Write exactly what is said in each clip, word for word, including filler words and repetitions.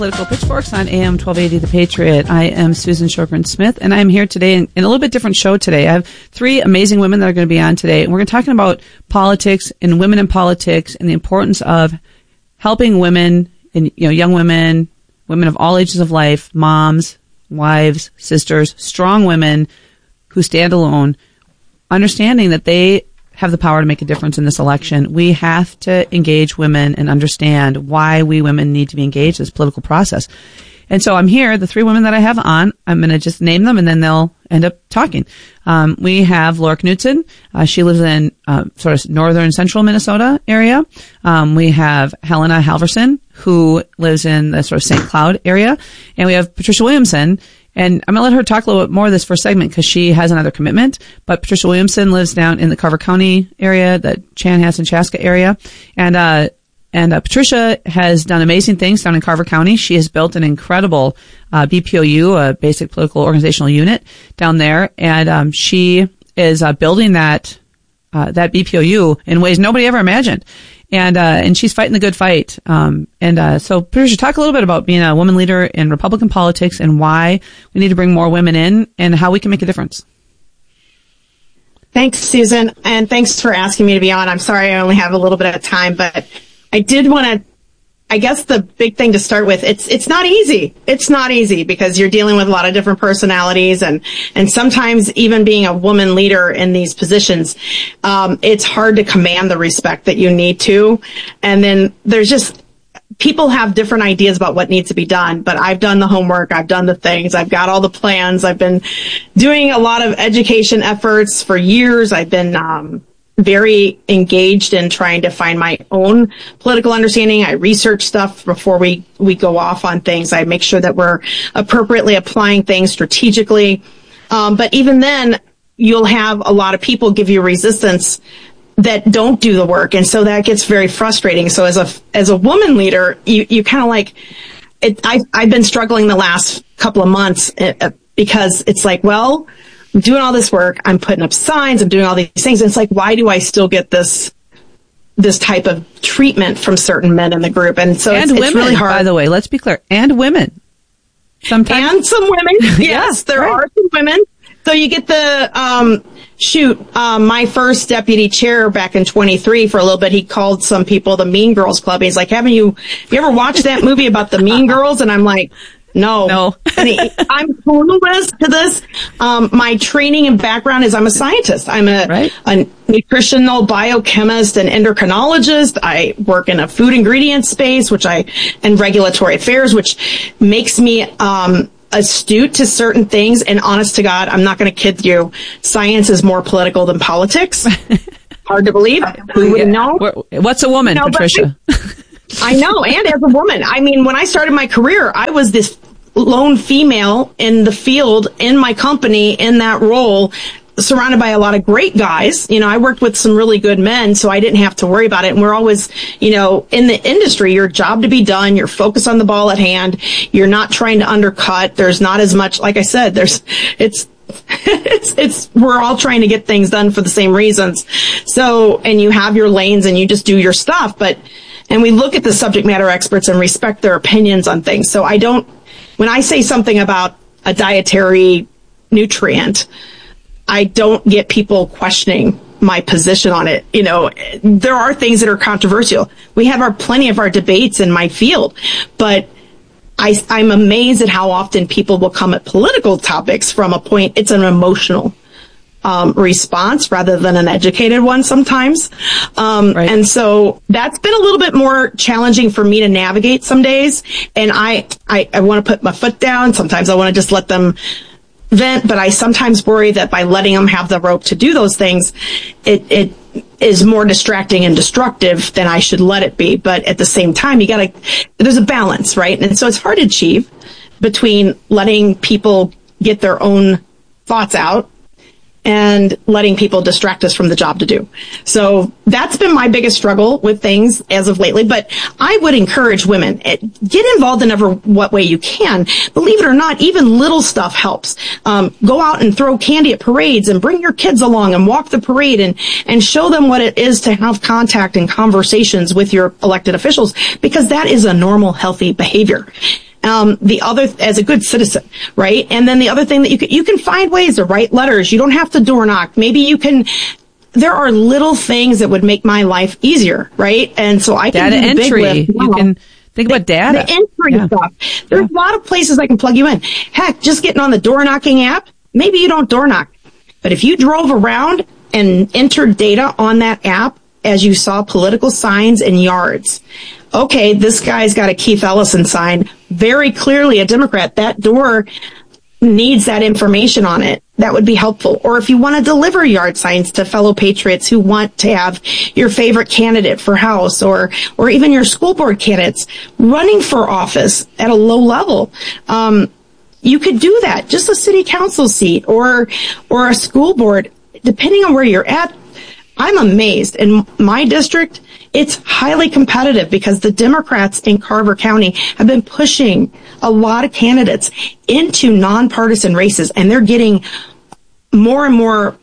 Political Pitchforks on A M twelve eighty The Patriot. I am Susan Shortburn Smith, and I'm here today in, in a little bit different show today. I have three amazing women that are going to be on today, and we're going to be talking about politics and women in politics and the importance of helping women, and you know, young women, women of all ages of life, moms, wives, sisters, strong women who stand alone, understanding that they have the power to make a difference in this election. We have to engage women and understand why we women need to be engaged in this political process. And so I'm here, the three women that I have on, I'm going to just name them and then they'll end up talking. Um, we have Laura Knudsen. Uh, she lives in uh, sort of northern central Minnesota area. Um, we have Helena Halverson, who lives in the sort of Saint Cloud area. And we have Patricia Williamson. And I'm going to let her talk a little bit more of this for a segment because she has another commitment. But Patricia Williamson lives down in the Carver County area, the Chanhassen, Chaska area. And, uh, and, uh, Patricia has done amazing things down in Carver County. She has built an incredible, uh, B P O U, a basic political organizational unit down there. And, um, she is, uh, building that, uh, that B P O U in ways nobody ever imagined. And, uh, and she's fighting the good fight. Um, and, uh, so Patricia, talk a little bit about being a woman leader in Republican politics and why we need to bring more women in and how we can make a difference. Thanks, Susan. And thanks for asking me to be on. I'm sorry I only have a little bit of time, but I did want to, I guess the big thing to start with, it's, it's not easy. It's not easy because you're dealing with a lot of different personalities and, and sometimes even being a woman leader in these positions, um, it's hard to command the respect that you need to. And then there's just, people have different ideas about what needs to be done, but I've done the homework. I've done the things. I've got all the plans. I've been doing a lot of education efforts for years. I've been, um, very engaged in trying to find my own political understanding. I research stuff before we, we go off on things. I make sure that we're appropriately applying things strategically. Um, but even then, you'll have a lot of people give you resistance that don't do the work. And so that gets very frustrating. So as a, as a woman leader, you, you kind of like it. I've, I've been struggling the last couple of months uh, because it's like, well, I'm doing all this work. I'm putting up signs. I'm doing all these things. And it's like, why do I still get this, this type of treatment from certain men in the group? And so and it's, women, it's really hard. By the way, let's be clear. And women. Sometimes. And some women. Yes, yes there right. are some women. So you get the, um, shoot, um, my first deputy chair back in twenty-three for a little bit, he called some people the Mean Girls Club. He's like, haven't you, have you ever watched that movie about the Mean Girls? And I'm like, No, no. And he, I'm clueless to this. Um, my training and background is I'm a scientist. I'm a, right. a nutritional biochemist and endocrinologist. I work in a food ingredient space, which I, and regulatory affairs, which makes me, um, astute to certain things. And honest to God, I'm not going to kid you. Science is more political than politics. Hard to believe. Who would know? What's a woman, no, Patricia? I know. And as a woman, I mean, when I started my career, I was this lone female in the field, in my company, in that role, surrounded by a lot of great guys. You know, I worked with some really good men, so I didn't have to worry about it. And we're always, you know, in the industry, your job to be done, you're focused on the ball at hand. You're not trying to undercut. There's not as much, like I said, there's, it's, it's, it's, we're all trying to get things done for the same reasons. So, and you have your lanes and you just do your stuff, but, and we look at the subject matter experts and respect their opinions on things. So I don't, when I say something about a dietary nutrient, I don't get people questioning my position on it. You know, there are things that are controversial. We have our plenty of our debates in my field, but I, I'm amazed at how often people will come at political topics from a point, it's an emotional um, response rather than an educated one sometimes. Um, right. And so that's been a little bit more challenging for me to navigate some days. And I, I, I want to put my foot down. Sometimes I want to just let them vent, but I sometimes worry that by letting them have the rope to do those things, it, it is more distracting and destructive than I should let it be. But at the same time, you gotta, there's a balance, right? And so it's hard to achieve between letting people get their own thoughts out and letting people distract us from the job to do. So that's been my biggest struggle with things as of lately. But I would encourage women, get involved in ever what way you can. Believe it or not, even little stuff helps. Um, go out and throw candy at parades and bring your kids along and walk the parade and, and show them what it is to have contact and conversations with your elected officials, because that is a normal, healthy behavior. Um, the other, as a good citizen, right? And then the other thing that you can, you can find ways to write letters. You don't have to door knock. Maybe you can, there are little things that would make my life easier, right? And so I can data do the entry. big lift. You can think about data. The entry yeah. stuff. There's yeah. a lot of places I can plug you in. Heck, just getting on the door knocking app. Maybe you don't door knock, but if you drove around and entered data on that app as you saw political signs and yards, okay, this guy's got a Keith Ellison sign, very clearly a Democrat. That door needs that information on it. That would be helpful. Or if you want to deliver yard signs to fellow patriots who want to have your favorite candidate for House, or or even your school board candidates running for office at a low level, um, you could do that. Just a city council seat or or a school board, depending on where you're at. I'm amazed. In my district, it's highly competitive because the Democrats in Carver County have been pushing a lot of candidates into nonpartisan races, and they're getting more and more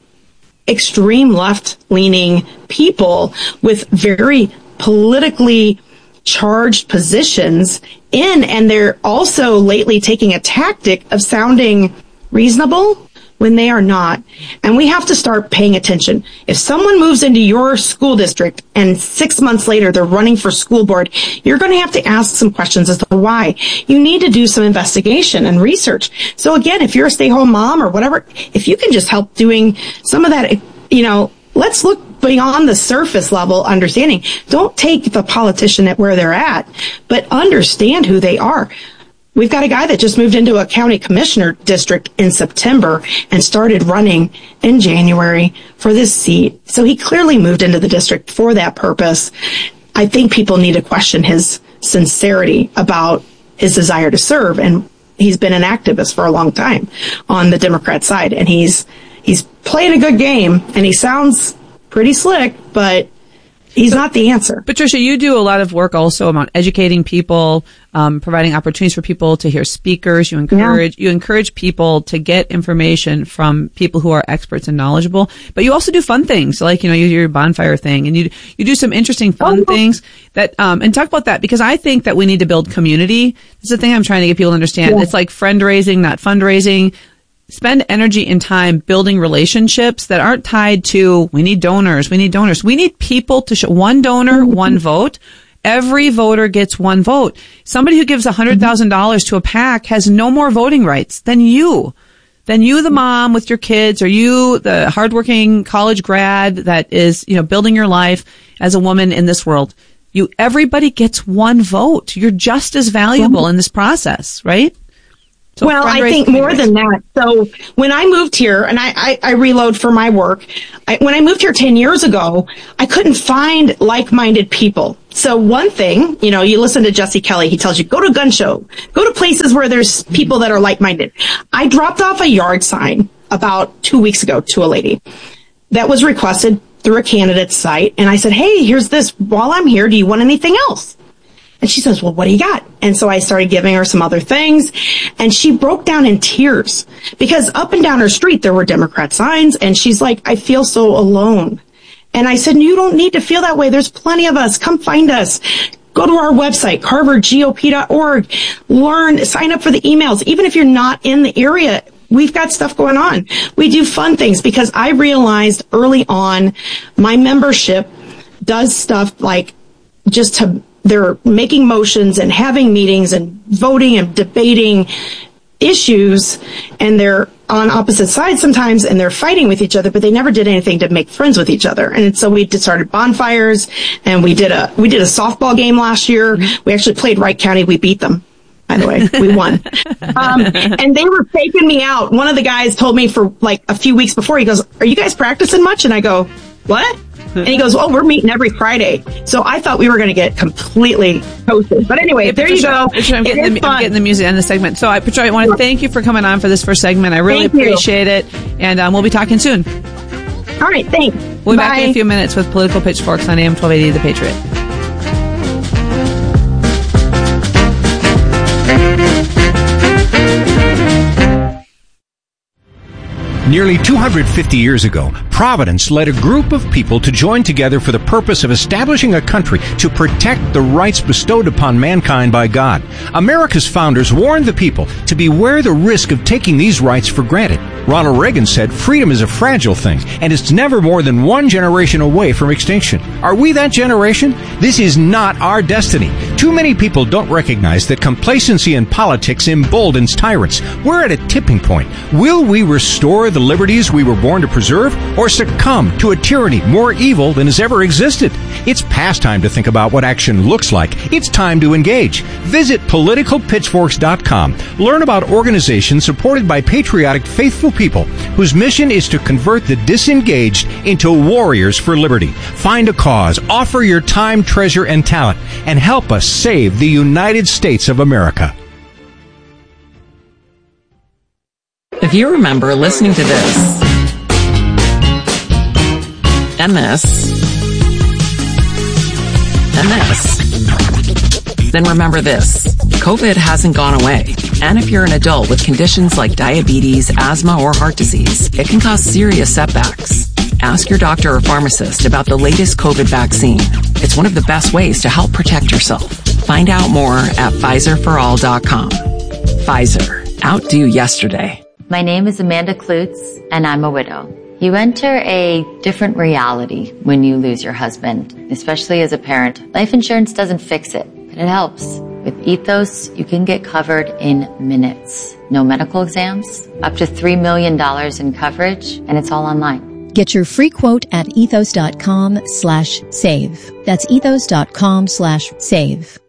extreme left-leaning people with very politically charged positions in, and they're also lately taking a tactic of sounding reasonable when they are not. And we have to start paying attention. If someone moves into your school district and six months later they're running for school board, you're going to have to ask some questions as to why. You need to do some investigation and research. So again, if you're a stay-home mom or whatever, if you can just help doing some of that, you know, let's look beyond the surface level understanding. Don't take the politician at where they're at, but understand who they are. We've got a guy that just moved into a county commissioner district in September and started running in January for this seat. So he clearly moved into the district for that purpose. I think people need to question his sincerity about his desire to serve. And he's been an activist for a long time on the Democrat side. And he's, he's playing a good game, and he sounds pretty slick, but he's so, not the answer. Patricia, you do a lot of work also about educating people, um, providing opportunities for people to hear speakers. You encourage, yeah. you encourage people to get information from people who are experts and knowledgeable, but you also do fun things, like, you know, you do your bonfire thing, and you, you do some interesting fun oh, things that, um, and talk about that, because I think that we need to build community. This is the thing I'm trying to get people to understand. Yeah. It's like friend raising, not fundraising. Spend energy and time building relationships that aren't tied to, we need donors, we need donors. We need people to show one donor, one vote. Every voter gets one vote. Somebody who gives one hundred thousand dollars to a PAC has no more voting rights than you. Than you, the mom with your kids, or you, the hardworking college grad that is, you know, building your life as a woman in this world. You, everybody gets one vote. You're just as valuable in this process, right? So well, I think more than that. So when I moved here, and I, I, I reload for my work, I, when I moved here ten years ago, I couldn't find like-minded people. So one thing, you know, you listen to Jesse Kelly, he tells you, go to a gun show, go to places where there's people that are like-minded. I dropped off a yard sign about two weeks ago to a lady that was requested through a candidate's site. And I said, hey, here's this. While I'm here, do you want anything else? And she says, well, what do you got? And so I started giving her some other things, and she broke down in tears because up and down her street, there were Democrat signs, and she's like, I feel so alone. And I said, you don't need to feel that way. There's plenty of us. Come find us. Go to our website, carver G O P dot org. Learn, sign up for the emails. Even if you're not in the area, we've got stuff going on. We do fun things because I realized early on my membership does stuff like just to, they're making motions and having meetings and voting and debating issues, and they're on opposite sides sometimes, and they're fighting with each other, but they never did anything to make friends with each other. And so we started bonfires, and we did a we did a softball game last year. We actually played Wright County. We beat them, by the way. We won. Um, and they were faking me out. One of the guys told me for like a few weeks before, he goes, are you guys practicing much? And I go, what? And he goes, oh, we're meeting every Friday. So I thought we were going to get completely toasted. But anyway, hey, there Patricia, you go. Patricia, I'm, getting the, I'm getting the music in the segment. So, I, Patricia, I want to thank you for coming on for this first segment. I really thank appreciate you. it. And um, we'll be talking soon. All right, thanks. We'll be Bye. back in a few minutes with Political Pitchforks on A M twelve eighty The Patriot. Nearly two hundred fifty years ago, Providence led a group of people to join together for the purpose of establishing a country to protect the rights bestowed upon mankind by God. America's founders warned the people to beware the risk of taking these rights for granted. Ronald Reagan said freedom is a fragile thing, and it's never more than one generation away from extinction. Are we that generation? This is not our destiny. Too many people don't recognize that complacency in politics emboldens tyrants. We're at a tipping point. Will we restore the liberties we were born to preserve, or succumb to a tyranny more evil than has ever existed? It's past time to think about what action looks like. It's time to engage. Visit political pitchforks dot com. Learn about organizations supported by patriotic, faithful people whose mission is to convert the disengaged into warriors for liberty. Find a cause, offer your time, treasure, and talent, and help us save the United States of America. If you remember listening to this and this and this, then remember this. COVID hasn't gone away. And if you're an adult with conditions like diabetes, asthma, or heart disease, it can cause serious setbacks. Ask your doctor or pharmacist about the latest COVID vaccine. It's one of the best ways to help protect yourself. Find out more at Pfizer for all dot com. Pfizer. Outdo yesterday. My name is Amanda Klutz, and I'm a widow. You enter a different reality when you lose your husband, especially as a parent. Life insurance doesn't fix it, but it helps. With Ethos, you can get covered in minutes. No medical exams, up to three million dollars in coverage, and it's all online. Get your free quote at ethos.com slash save. That's ethos.com slash save.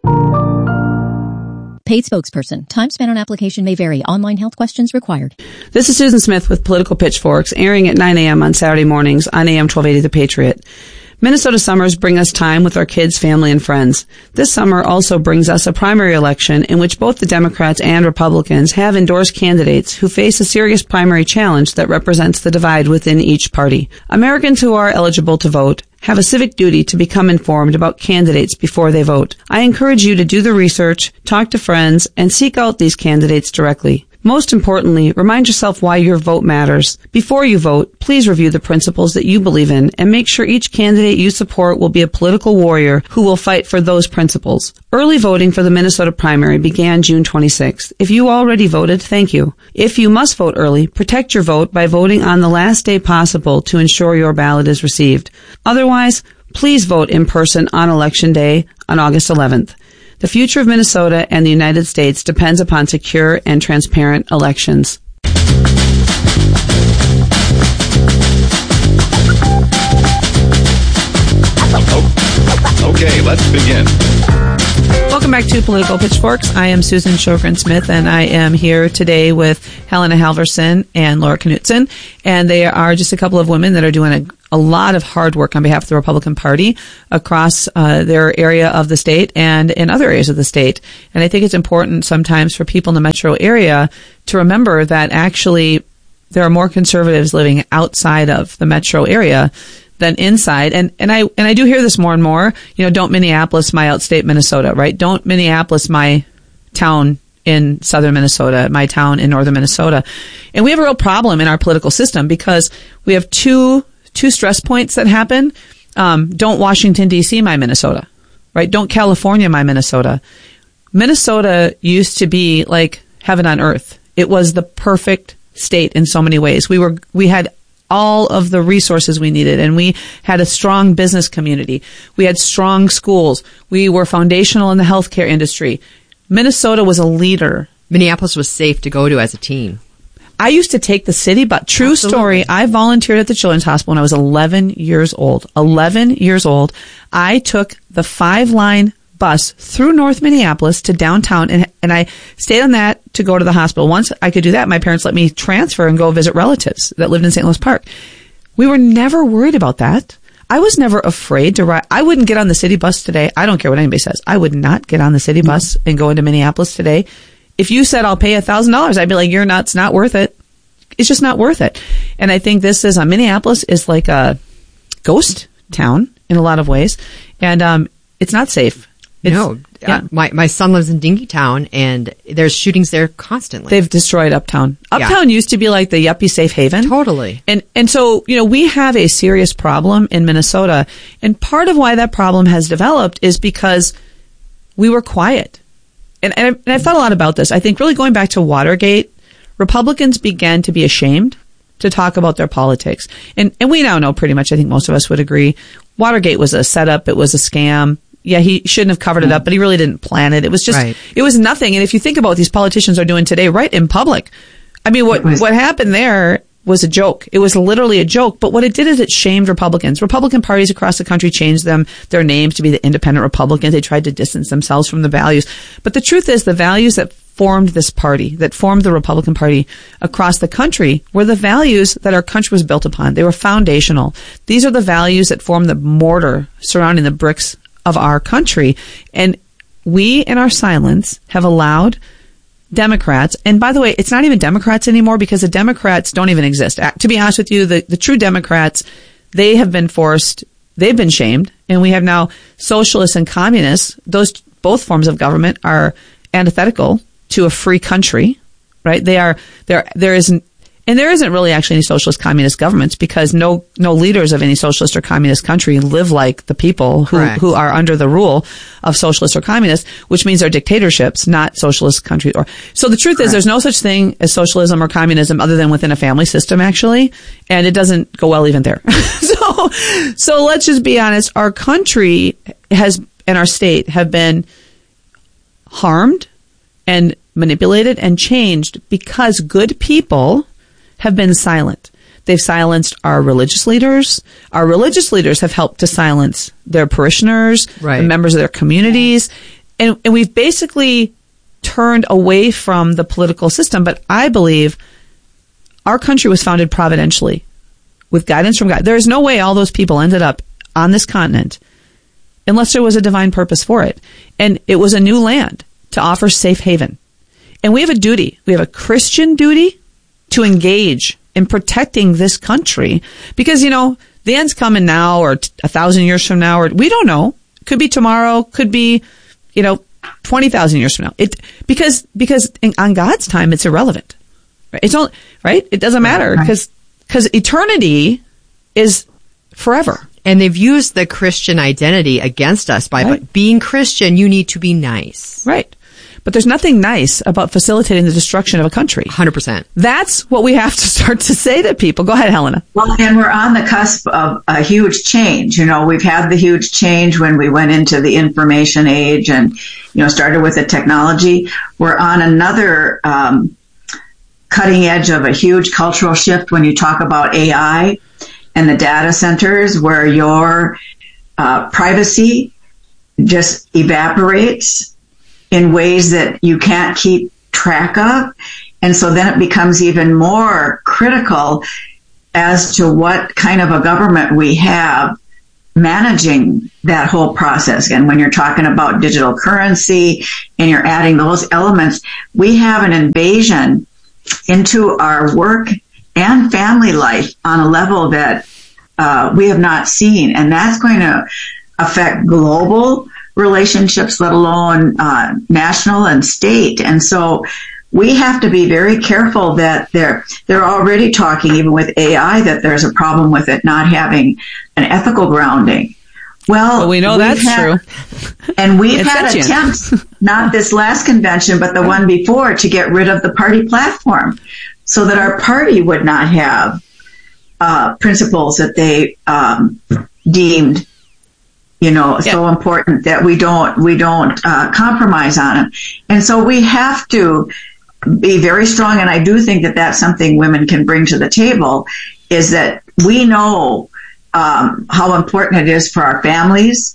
Paid spokesperson. Time spent on application may vary. Online health questions required. This is Susan Smith with Political Pitchforks, airing at nine a.m. on Saturday mornings on A M twelve eighty The Patriot. Minnesota summers bring us time with our kids, family, and friends. This summer also brings us a primary election in which both the Democrats and Republicans have endorsed candidates who face a serious primary challenge that represents the divide within each party. Americans who are eligible to vote have a civic duty to become informed about candidates before they vote. I encourage you to do the research, talk to friends, and seek out these candidates directly. Most importantly, remind yourself why your vote matters. Before you vote, please review the principles that you believe in and make sure each candidate you support will be a political warrior who will fight for those principles. Early voting for the Minnesota primary began June twenty-sixth. If you already voted, thank you. If you must vote early, protect your vote by voting on the last day possible to ensure your ballot is received. Otherwise, please vote in person on Election Day on August eleventh. The future of Minnesota and the United States depends upon secure and transparent elections. Okay, let's begin. Welcome back to Political Pitchforks. I am Susan Shogren-Smith, and I am here today with Helena Halverson and Laura Knutson. And they are just a couple of women that are doing a, a lot of hard work on behalf of the Republican Party across uh, their area of the state and in other areas of the state. And I think it's important sometimes for people in the metro area to remember that actually there are more conservatives living outside of the metro area than inside. And, and I, and I do hear this more and more, you know, don't Minneapolis my outstate Minnesota, right? Don't Minneapolis my town in southern Minnesota, my town in northern Minnesota. And we have a real problem in our political system because we have two, two stress points that happen. Um, don't Washington, D C my Minnesota, right? Don't California my Minnesota. Minnesota used to be like heaven on earth. It was the perfect state in so many ways. We were, we had all of the resources we needed, and we had a strong business community. We had strong schools. We were foundational in the healthcare industry. Minnesota was a leader. Minneapolis was safe to go to as a teen. I used to take the city bus. True Absolutely. Story. I volunteered at the Children's Hospital when I was eleven years old. eleven years old. I took the five-line bus through North Minneapolis to downtown, and and I stayed on that to go to the hospital. Once I could do that, my parents let me transfer and go visit relatives that lived in Saint Louis Park. We were never worried about that. I was never afraid to ride. I wouldn't get on the city bus today. I don't care what anybody says. I would not get on the city bus and go into Minneapolis today. If you said I'll pay a thousand dollars, I'd be like, you're nuts, not worth it. It's just not worth it. And I think this is, uh, Minneapolis is like a ghost town in a lot of ways. And, um, it's not safe. It's, no, Yeah. Uh, my my son lives in Dinkytown, and there's shootings there constantly. They've destroyed Uptown. Uptown Yeah. used to be like the yuppie safe haven. Totally. And and so, you know, we have a serious problem in Minnesota. And part of why that problem has developed is because we were quiet. And, and, I, and I've thought a lot about this. I think really going back to Watergate, Republicans began to be ashamed to talk about their politics. And and we now know pretty much, I think most of us would agree, Watergate was a setup. It was a scam. Yeah, he shouldn't have covered it up, but he really didn't plan it. It was just, Right. it was nothing. And if you think about what these politicians are doing today, right in public, I mean, what, what happened there was a joke. It was literally a joke. But what it did is it shamed Republicans. Republican parties across the country changed them, their names to be the Independent Republicans. They tried to distance themselves from the values. But the truth is the values that formed this party, that formed the Republican Party across the country, were the values that our country was built upon. They were foundational. These are the values that form the mortar surrounding the bricks of our country. And we, in our silence, have allowed Democrats, and by the way, it's not even Democrats anymore because the Democrats don't even exist. To be honest with you, the, the true Democrats, they have been forced, they've been shamed, and we have now socialists and communists. Those both forms of government are antithetical to a free country, right? They are, there, there isn't, and there isn't really actually any socialist communist governments because no, no leaders of any socialist or communist country live like the people who, Correct. who are under the rule of socialists or communists, which means they're dictatorships, not socialist countries. Or, so the truth Correct. Is there's no such thing as socialism or communism other than within a family system, actually. And it doesn't go well even there. so, so let's just be honest. Our country has, and our state have been harmed and manipulated and changed because good people have been silent. They've silenced our religious leaders. Our religious leaders have helped to silence their parishioners, Right. the members of their communities. And, and we've basically turned away from the political system. But I believe our country was founded providentially with guidance from God. There is no way all those people ended up on this continent unless there was a divine purpose for it. And it was a new land to offer safe haven. And we have a duty. We have a Christian duty to engage in protecting this country because, you know, the end's coming now or t- a thousand years from now, or we don't know. Could be tomorrow, could be, you know, twenty thousand years from now. It, because, because in, on God's time, it's irrelevant. Right? It's all, right? It doesn't matter because, because eternity is forever. And they've used the Christian identity against us by Right. but being Christian, you need to be nice. Right. But there's nothing nice about facilitating the destruction of a country. one hundred percent. That's what we have to start to say to people. Go ahead, Helena. Well, and we're on the cusp of a huge change. You know, we've had the huge change when we went into the information age and, you know, started with the technology. We're on another um, cutting edge of a huge cultural shift when you talk about A I and the data centers where your uh, privacy just evaporates in ways that you can't keep track of. And so then it becomes even more critical as to what kind of a government we have managing that whole process. And when you're talking about digital currency and you're adding those elements, we have an invasion into our work and family life on a level that uh, we have not seen. And that's going to affect global relationships, let alone uh, national and state. And so we have to be very careful that they're they're already talking, even with A I, that there's a problem with it not having an ethical grounding. Well, well we know that's had, true. And we've It's had sentient. attempts, not this last convention, but the one before, to get rid of the party platform so that our party would not have uh, principles that they um, deemed you know, yeah. so important that we don't, we don't, uh, compromise on them. And so we have to be very strong. And I do think that that's something women can bring to the table, is that we know, um, how important it is for our families,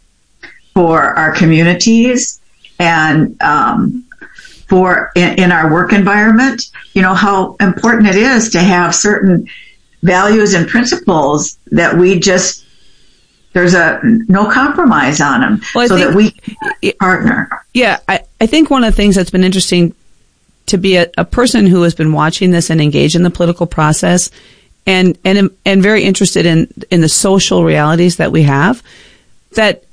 for our communities, and, um, for in, in our work environment, you know, how important it is to have certain values and principles that we just, there's a no compromise on them, well, so think, that we can partner. Yeah, I, I think one of the things that's been interesting to be a, a person who has been watching this and engaged in the political process, and and and very interested in in the social realities that we have, that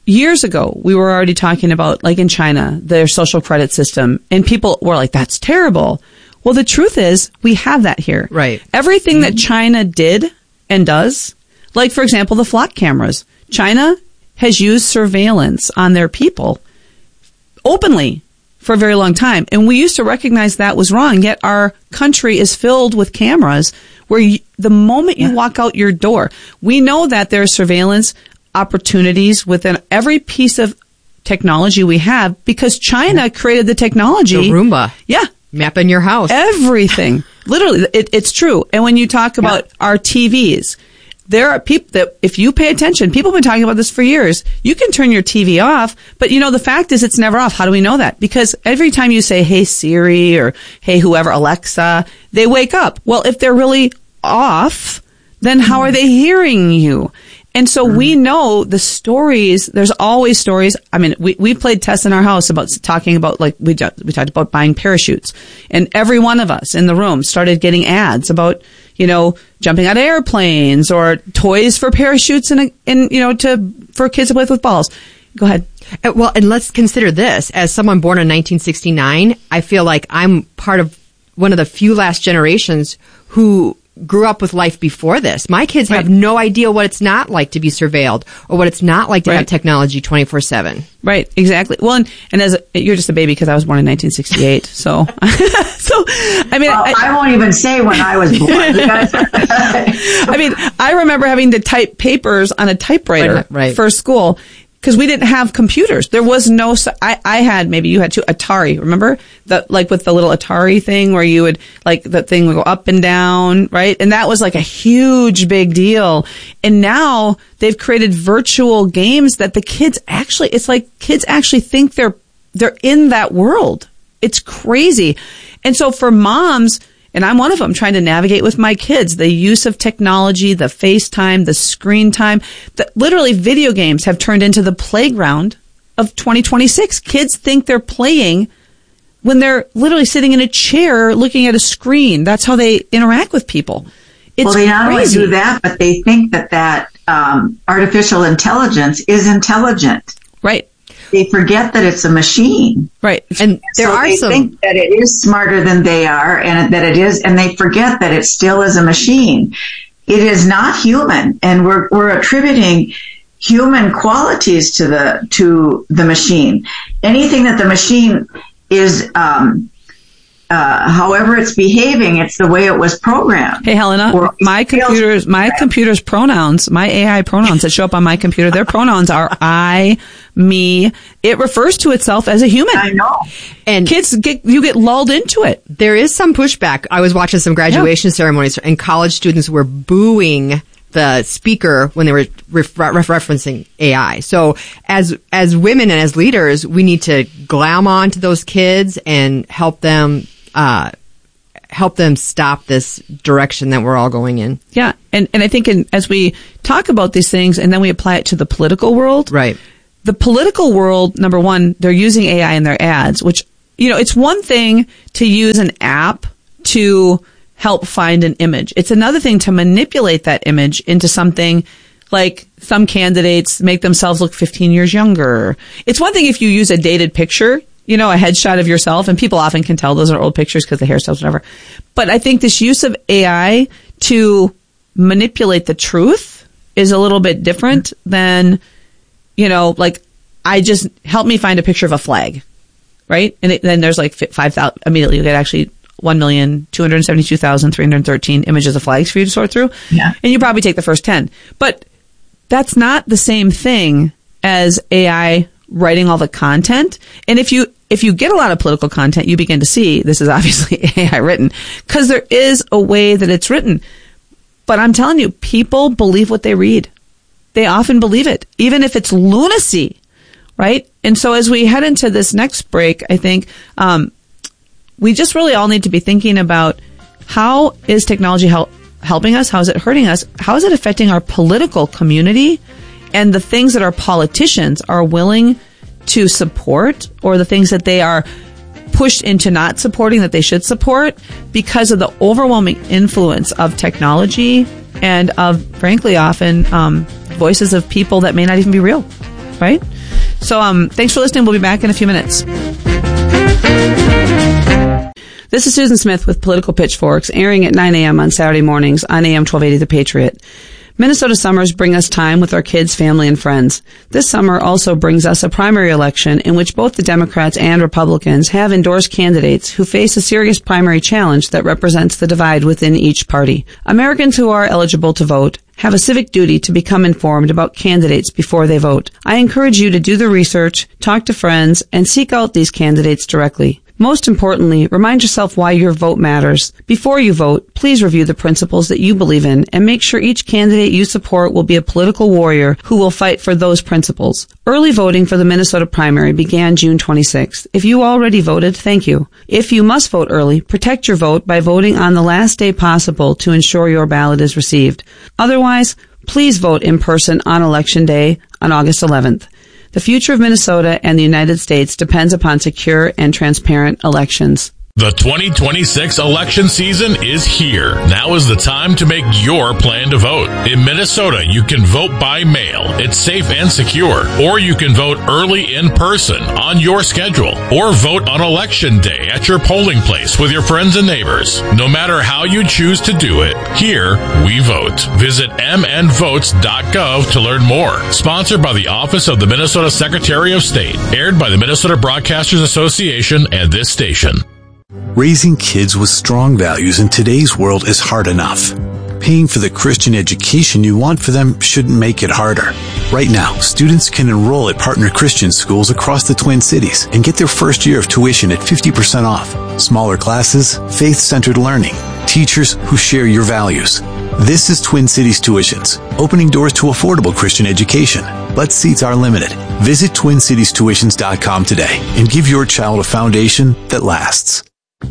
years ago, we were already talking about, like in China, their social credit system, and people were like, that's terrible. Well, the truth is, we have that here. Right. Everything Mm-hmm. that China did and does, like, for example, the flock cameras. China has used surveillance on their people openly for a very long time. And we used to recognize that was wrong, yet our country is filled with cameras where you, the moment you walk out your door, we know that there's surveillance opportunities within every piece of technology we have because China created the technology. The Roomba. Yeah. Mapping your house. Everything. Literally, it, it's true. And when you talk about yeah. our T Vs, there are people that, if you pay attention, people have been talking about this for years. You can turn your T V off, but you know, the fact is it's never off. How do we know that? Because every time you say, hey Siri, or hey whoever, Alexa, they wake up. Well, if they're really off, then how are they hearing you? And so mm-hmm. we know the stories, there's always stories. I mean, we, we played tests in our house about talking about, like, we, we talked about buying parachutes. And every one of us in the room started getting ads about, you know, jumping out of airplanes or toys for parachutes and, and you know, to, for kids to play with balls. Go ahead. Uh, well, and let's consider this. As someone born in nineteen sixty-nine, I feel like I'm part of one of the few last generations who grew up with life before this. My kids right. have no idea what it's not like to be surveilled or what it's not like to right. have technology twenty-four seven. Right, exactly. Well, and, and as a, you're just a baby because I was born in nineteen sixty-eight. So, so I mean, well, I, I won't even say when I was born. I mean, I remember having to type papers on a typewriter right, right. for school. Because we didn't have computers. There was no, I, I had, maybe you had too, Atari, remember? The, like with the little Atari thing where you would, like, the thing would go up and down, right? And that was like a huge big deal. And now they've created virtual games that the kids actually, it's like kids actually think they're, they're in that world. It's crazy. And so for moms, and I'm one of them, trying to navigate with my kids, the use of technology, the FaceTime, the screen time, that literally video games have turned into the playground of twenty twenty-six. Kids think they're playing when they're literally sitting in a chair looking at a screen. That's how they interact with people. It's well, they not crazy. only do that, but they think that that um, artificial intelligence is intelligent. Right. They forget that it's a machine. Right. And there so are they some think that it is smarter than they are and that it is, and they forget that it still is a machine. It is not human, and we're we're attributing human qualities to the to the machine. Anything that the machine is um Uh, however it's behaving, it's the way it was programmed. Hey, Helena, or my computer's, my computer's pronouns, my A I pronouns that show up on my computer, their pronouns are I, me. It refers to itself as a human. I know. And kids get, you get lulled into it. There is some pushback. I was watching some graduation yeah. ceremonies and college students were booing the speaker when they were ref- ref- referencing A I. So as, as women and as leaders, we need to glam on to those kids and help them, uh, help them stop this direction that we're all going in. Yeah. And, and I think in, as we talk about these things and then we apply it to the political world. Right. The political world, number one, they're using A I in their ads, which, you know, it's one thing to use an app to help find an image. It's another thing to manipulate that image into something like some candidates make themselves look fifteen years younger. It's one thing if you use a dated picture, you know, a headshot of yourself, and people often can tell those are old pictures because the hairstyles, whatever. But I think this use of A I to manipulate the truth is a little bit different than, you know, like, I just, help me find a picture of a flag, right? And it, then there's like five thousand, immediately you get actually one million two hundred seventy-two thousand three hundred thirteen images of flags for you to sort through. Yeah. And you probably take the first ten. But that's not the same thing as A I writing all the content. And if you, if you get a lot of political content, you begin to see this is obviously A I written, because there is a way that it's written. But I'm telling you, people believe what they read. They often believe it, even if it's lunacy, right? And so as we head into this next break, I think, um, we just really all need to be thinking about how is technology help, helping us? How is it hurting us? How is it affecting our political community and the things that our politicians are willing to support, or the things that they are pushed into not supporting that they should support because of the overwhelming influence of technology and of, frankly, often um, voices of people that may not even be real, right? So um, thanks for listening. We'll be back in a few minutes. This is Susan Smith with Political Pitchforks, airing at nine a.m. on Saturday mornings on A M twelve eighty The Patriot. Minnesota summers bring us time with our kids, family, and friends. This summer also brings us a primary election in which both the Democrats and Republicans have endorsed candidates who face a serious primary challenge that represents the divide within each party. Americans who are eligible to vote have a civic duty to become informed about candidates before they vote. I encourage you to do the research, talk to friends, and seek out these candidates directly. Most importantly, remind yourself why your vote matters. Before you vote, please review the principles that you believe in and make sure each candidate you support will be a political warrior who will fight for those principles. Early voting for the Minnesota primary began June twenty-sixth. If you already voted, thank you. If you must vote early, protect your vote by voting on the last day possible to ensure your ballot is received. Otherwise, please vote in person on Election Day on August eleventh. The future of Minnesota and the United States depends upon secure and transparent elections. The twenty twenty-six election season is here. Now is the time to make your plan to vote. In Minnesota, you can vote by mail. It's safe and secure. Or you can vote early in person on your schedule. Or vote on Election Day at your polling place with your friends and neighbors. No matter how you choose to do it, here we vote. Visit m n votes dot gov to learn more. Sponsored by the Office of the Minnesota Secretary of State. Aired by the Minnesota Broadcasters Association and this station. Raising kids with strong values in today's world is hard enough. Paying for the Christian education you want for them shouldn't make it harder. Right now, students can enroll at partner Christian schools across the Twin Cities and get their first year of tuition at fifty percent off. Smaller classes, faith-centered learning, teachers who share your values. This is Twin Cities Tuitions, opening doors to affordable Christian education. But seats are limited. Visit twin cities tuitions dot com today and give your child a foundation that lasts.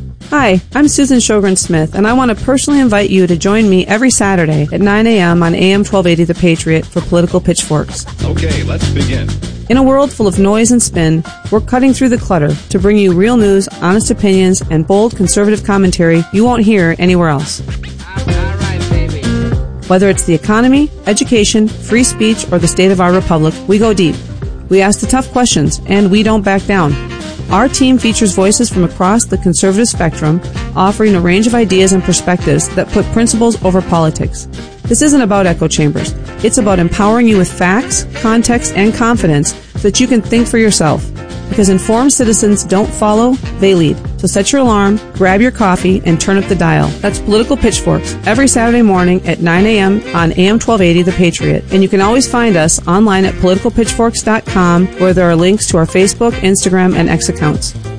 Hi, I'm Susan Sjogren Smith, and I want to personally invite you to join me every Saturday at nine a.m. on A M twelve eighty The Patriot for Political Pitchforks. Okay, let's begin. In a world full of noise and spin, we're cutting through the clutter to bring you real news, honest opinions, and bold conservative commentary you won't hear anywhere else. All right, baby. Whether it's the economy, education, free speech, or the state of our republic, we go deep. We ask the tough questions, and we don't back down. Our team features voices from across the conservative spectrum, offering a range of ideas and perspectives that put principles over politics. This isn't about echo chambers. It's about empowering you with facts, context, and confidence so that you can think for yourself. Because informed citizens don't follow, they lead. So set your alarm, grab your coffee, and turn up the dial. That's Political Pitchforks, every Saturday morning at nine a.m. on A M twelve eighty The Patriot. And you can always find us online at political pitchforks dot com, where there are links to our Facebook, Instagram, and X accounts.